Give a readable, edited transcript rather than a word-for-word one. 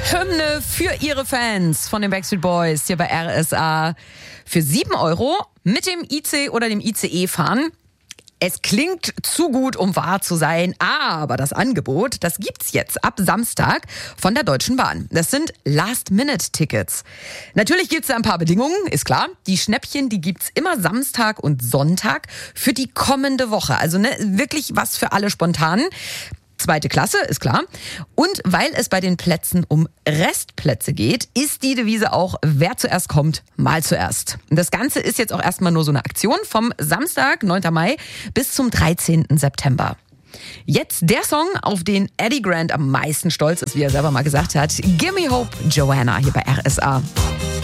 Hymne für ihre Fans von den Backstreet Boys hier bei RSA. Für 7 € mit dem IC oder dem ICE fahren. Es klingt zu gut, um wahr zu sein, aber das Angebot, das gibt's jetzt ab Samstag von der Deutschen Bahn. Das sind Last-Minute-Tickets. Natürlich gibt's da ein paar Bedingungen, ist klar. Die Schnäppchen, die gibt's immer Samstag und Sonntag für die kommende Woche. Also wirklich was für alle Spontanen. Zweite Klasse, ist klar. Und weil es bei den Plätzen um Restplätze geht, ist die Devise auch, wer zuerst kommt, mal zuerst. Und das Ganze ist jetzt auch erstmal nur so eine Aktion vom Samstag, 9. Mai, bis zum 13. September. Jetzt der Song, auf den Eddie Grant am meisten stolz ist, wie er selber mal gesagt hat. Gimme Hope, Joanna, hier bei RSA.